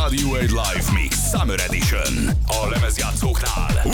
Radio 1 Live Mix Summer Edition. A lemezjátszóknál